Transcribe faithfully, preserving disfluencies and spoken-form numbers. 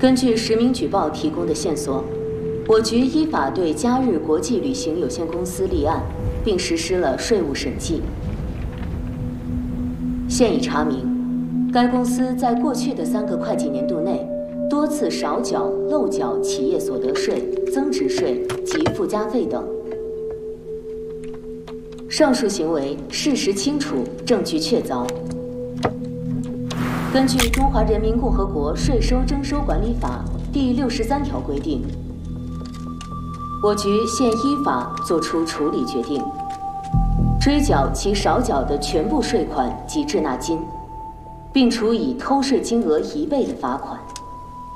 根据实名举报提供的线索，我局依法对嘉日国际旅行有限公司立案，并实施了税务审计。现已查明，该公司在过去的三个会计年度内，多次少缴、漏缴企业所得税、增值税及附加费等。上述行为事实清楚，证据确凿。根据《中华人民共和国税收征收管理法》第六十三条规定，我局现依法作出处理决定，追缴其少缴的全部税款及滞纳金，并处以偷税金额一倍的罚款。